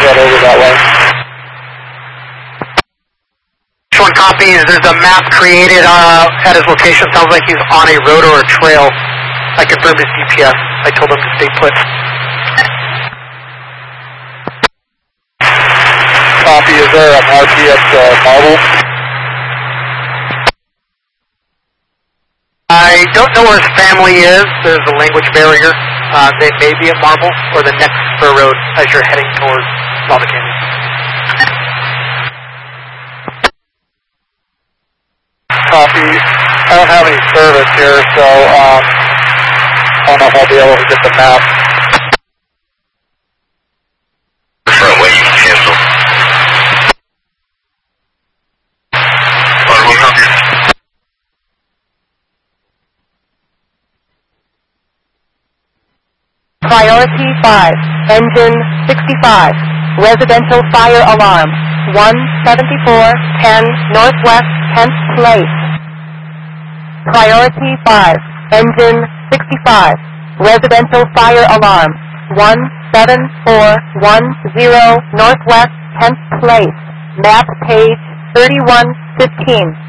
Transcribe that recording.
head over that way. One copies. There's a map created at his location. Sounds like he's on a road or a trail. I confirmed his GPS. I told him to stay put. Copy. Is there an RP at Marble? I don't know where his family is. There's a language barrier. They may be at Marble or the next spur road as you're heading towards Lava Canyon. Copy. I don't have any service here, so I don't know if I'll be able to get the map. Front way, you can cancel. We'll help you. Priority 5, engine 65, residential fire alarm, 17410 Northwest 10th Place. Priority 5, engine 65, residential fire alarm, 17410 Northwest 10th Place, map page 3115.